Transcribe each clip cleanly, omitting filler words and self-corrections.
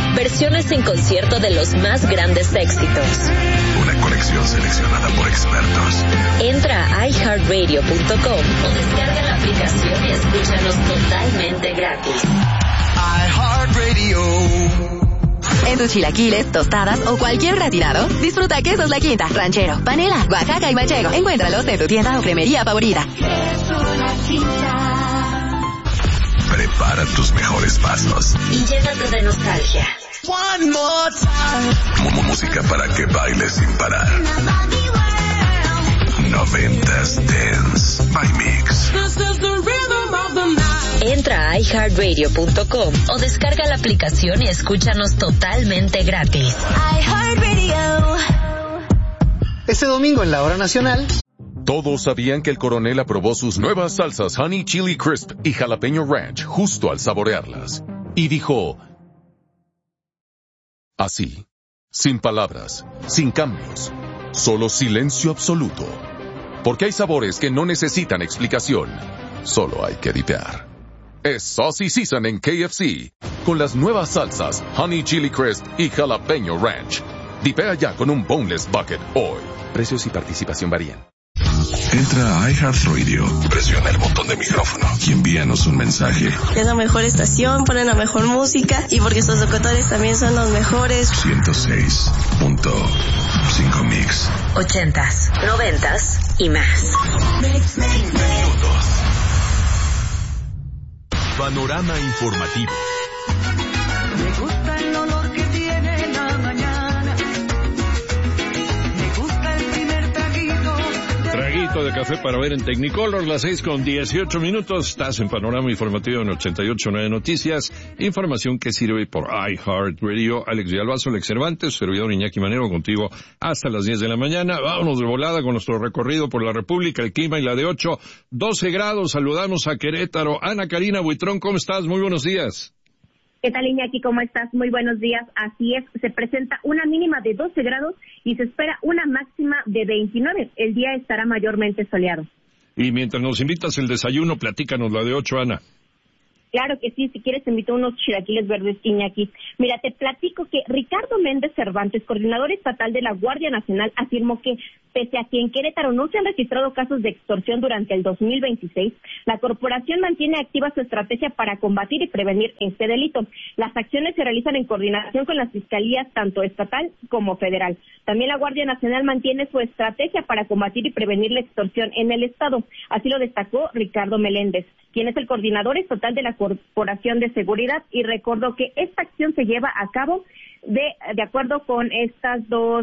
versiones en concierto de los más grandes éxitos. Una colección seleccionada por expertos. Entra a iHeartRadio.com o descarga la aplicación y escúchanos totalmente gratis. iHeartRadio. En tus chilaquiles, tostadas o cualquier gratinado, disfruta quesos La Quinta, ranchero, panela, Oaxaca y manchego. Encuéntralos en tu tienda o cremería favorita. Queso La Quinta. Prepara tus mejores pasos. Y llénate de nostalgia. One more time. Música para que bailes sin parar. 90s Dance by Mix. Entra a iHeartRadio.com o descarga la aplicación y escúchanos totalmente gratis. iHeartRadio. Este domingo en la Hora Nacional. Todos sabían que el coronel aprobó sus nuevas salsas Honey Chili Crisp y Jalapeño Ranch justo al saborearlas. Y dijo... así, sin palabras, sin cambios, solo silencio absoluto. Porque hay sabores que no necesitan explicación, solo hay que dipear. Es Saucy Season en KFC, con las nuevas salsas Honey Chili Crisp y Jalapeño Ranch. Dipea ya con un Boneless Bucket hoy. Precios y participación varían. Entra a iHeartRadio, presiona el botón de micrófono y envíanos un mensaje. Es la mejor estación, ponen la mejor música y porque sus locutores también son los mejores. 106.5 Mix. 80s, 90s y más. Panorama informativo. Me gusta el olor que tiene la mañana. Me gusta el primer traguito. Traguito de café para ver en Technicolor, las 6:18. Estás en Panorama Informativo en 88.9 Noticias. Información que sirve por iHeartRadio. Alex Villalbazo, Alex Cervantes, servidor Iñaki Manero, contigo hasta las 10 de la mañana. Vámonos de volada con nuestro recorrido por la República, el clima y la de 12 grados. Saludamos a Querétaro. Ana Karina Buitrón, ¿cómo estás? Muy buenos días. ¿Qué tal, Iñaki? ¿Cómo estás? Muy buenos días. Así es, se presenta una mínima de 12 grados y se espera una máxima de 29. El día estará mayormente soleado. Y mientras nos invitas el desayuno, platícanos la de 8, Ana. Claro que sí, si quieres te invito a unos chilaquiles verdes, Iñaki. Mira, te platico que Ricardo Méndez Cervantes, coordinador estatal de la Guardia Nacional, afirmó que pese a que en Querétaro no se han registrado casos de extorsión durante el 2026, la corporación mantiene activa su estrategia para combatir y prevenir este delito. Las acciones se realizan en coordinación con las fiscalías tanto estatal como federal. También la Guardia Nacional mantiene su estrategia para combatir y prevenir la extorsión en el estado. Así lo destacó Ricardo Meléndez, quien es el coordinador estatal de la Corporación de Seguridad, y recordó que esta acción se lleva a cabo de acuerdo con estas dos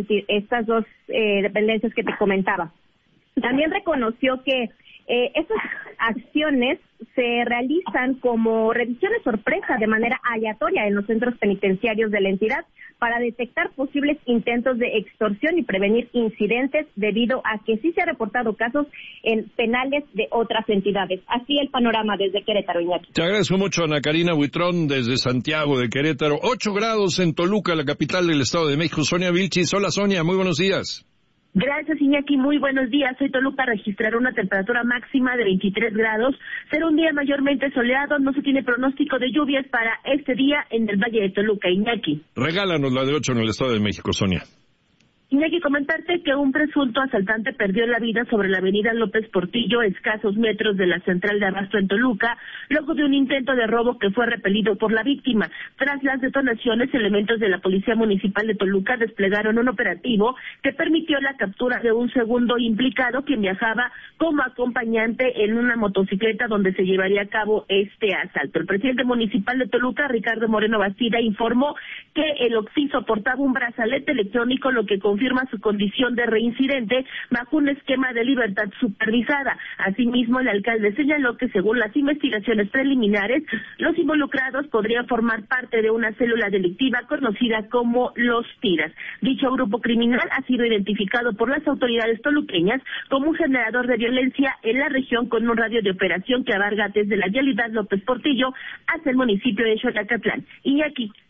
dependencias que te comentaba. También reconoció que estas acciones se realizan como revisiones sorpresa de manera aleatoria en los centros penitenciarios de la entidad para detectar posibles intentos de extorsión y prevenir incidentes, debido a que sí se han reportado casos en penales de otras entidades. Así el panorama desde Querétaro, Iñaki. Te agradezco mucho, Ana Karina Buitrón, desde Santiago de Querétaro. 8 grados en Toluca, la capital del Estado de México. Sonia Vilchis. Hola, Sonia, muy buenos días. Gracias, Iñaki. Muy buenos días. Hoy Toluca registrará una temperatura máxima de 23 grados. Será un día mayormente soleado. No se tiene pronóstico de lluvias para este día en el Valle de Toluca, Iñaki. Regálanos la de 8 en el Estado de México, Sonia. Iñaki, comentarte que un presunto asaltante perdió la vida sobre la avenida López Portillo, escasos metros de la central de abasto en Toluca, luego de un intento de robo que fue repelido por la víctima. Tras las detonaciones, elementos de la Policía Municipal de Toluca desplegaron un operativo que permitió la captura de un segundo implicado, quien viajaba como acompañante en una motocicleta donde se llevaría a cabo este asalto. El presidente municipal de Toluca, Ricardo Moreno Bastida, informó que el occiso portaba un brazalete electrónico, lo que confirma su condición de reincidente bajo un esquema de libertad supervisada. Asimismo, el alcalde señaló que según las investigaciones preliminares, los involucrados podrían formar parte de una célula delictiva conocida como Los Tiras. Dicho grupo criminal ha sido identificado por las autoridades toluqueñas como un generador de violencia en la región, con un radio de operación que abarca desde la vialidad López Portillo hasta el municipio de Xonacatlán. Y aquí,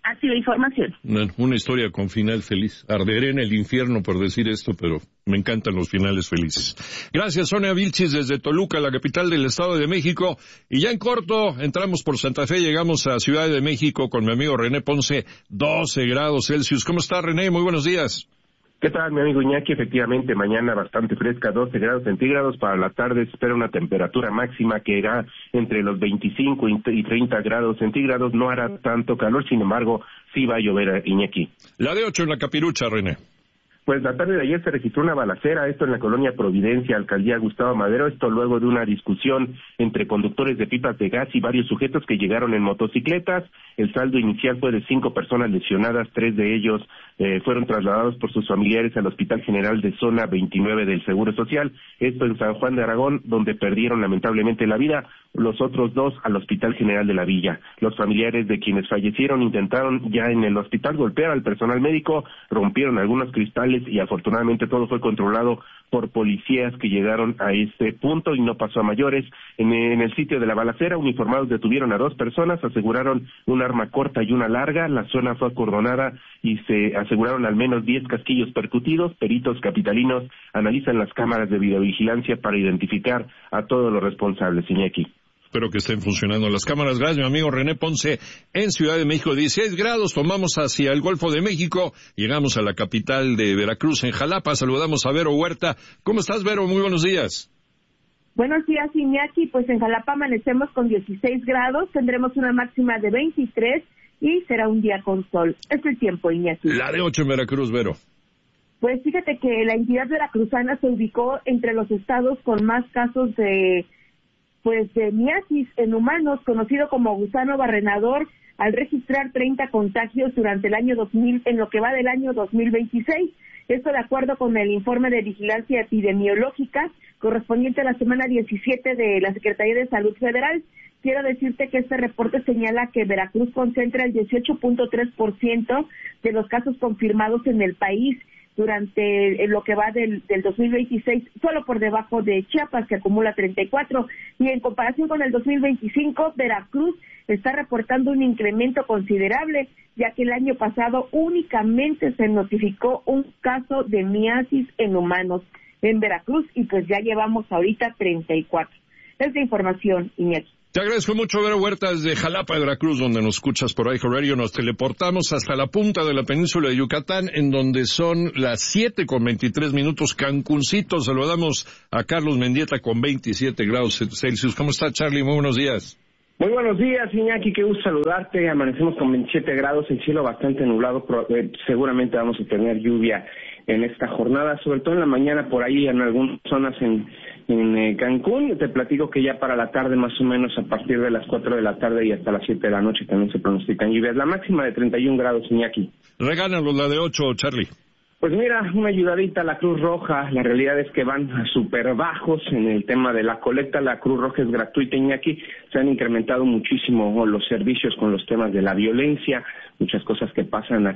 Así la información. Una historia con final feliz. Arderé en el infierno por decir esto, pero me encantan los finales felices. Gracias, Sonia Vilchis, desde Toluca, la capital del Estado de México. Y ya en corto, entramos por Santa Fe, llegamos a Ciudad de México con mi amigo René Ponce, 12 grados Celsius. ¿Cómo está, René? Muy buenos días. ¿Qué tal, mi amigo Iñaki? Efectivamente, mañana bastante fresca, 12 grados centígrados. Para la tarde se espera una temperatura máxima que irá entre los 25 y 30 grados centígrados. No hará tanto calor, sin embargo, sí va a llover, Iñaki. La de 8 en la Capirucha, René. Pues la tarde de ayer se registró una balacera, esto en la colonia Providencia, alcaldía Gustavo Madero, esto luego de una discusión entre conductores de pipas de gas y varios sujetos que llegaron en motocicletas. El saldo inicial fue de 5 personas lesionadas, 3 de ellos fueron trasladados por sus familiares al Hospital General de Zona 29 del Seguro Social, esto en San Juan de Aragón, donde perdieron lamentablemente la vida. Los otros 2 al Hospital General de la Villa. Los familiares de quienes fallecieron intentaron ya en el hospital golpear al personal médico, rompieron algunos cristales y afortunadamente todo fue controlado por policías que llegaron a este punto y no pasó a mayores. En el sitio de la balacera, uniformados detuvieron a 2 personas, aseguraron un arma corta y una larga, la zona fue acordonada y se aseguraron al menos 10 casquillos percutidos. Peritos capitalinos analizan las cámaras de videovigilancia para identificar a todos los responsables, Iñaki. Espero que estén funcionando las cámaras. Gracias, mi amigo René Ponce, en Ciudad de México. 16 grados, tomamos hacia el Golfo de México, llegamos a la capital de Veracruz, en Jalapa. Saludamos a Vero Huerta. ¿Cómo estás, Vero? Muy buenos días. Buenos días, Iñaki. Pues en Jalapa amanecemos con 16 grados, tendremos una máxima de 23 y será un día con sol. Es el tiempo, Iñaki. La de 8 en Veracruz, Vero. Pues fíjate que la entidad veracruzana se ubicó entre los estados con más casos de miasis en humanos, conocido como gusano barrenador, al registrar 30 contagios durante el año 2000, en lo que va del año 2026. Esto de acuerdo con el informe de vigilancia epidemiológica correspondiente a la semana 17 de la Secretaría de Salud Federal. Quiero decirte que este reporte señala que Veracruz concentra el 18.3% de los casos confirmados en el país durante lo que va del 2026, solo por debajo de Chiapas, que acumula 34, y en comparación con el 2025, Veracruz está reportando un incremento considerable, ya que el año pasado únicamente se notificó un caso de miasis en humanos en Veracruz, y pues ya llevamos ahorita 34. Esta información, Iñaki. Te agradezco mucho, Vero Huerta, desde Jalapa, Veracruz, donde nos escuchas por iHeart Radio. Nos teleportamos hasta la punta de la península de Yucatán, en donde son las 7:23 Cancuncito. Saludamos a Carlos Mendieta con 27 grados Celsius. ¿Cómo está, Charlie? Muy buenos días. Muy buenos días, Iñaki, qué gusto saludarte. Amanecemos con 27 grados, el cielo bastante nublado, seguramente vamos a tener lluvia en esta jornada, sobre todo en la mañana por ahí en algunas zonas en Cancún. Te platico que ya para la tarde, más o menos a partir de las 4 de la tarde y hasta las 7 de la noche también se pronostican lluvias. La máxima de 31 grados, Iñaki. Regálanos la de 8, Charlie. Pues mira, una ayudadita a la Cruz Roja. La realidad es que van súper bajos en el tema de la colecta. La Cruz Roja es gratuita, Iñaki. Se han incrementado muchísimo los servicios con los temas de la violencia, muchas cosas que pasan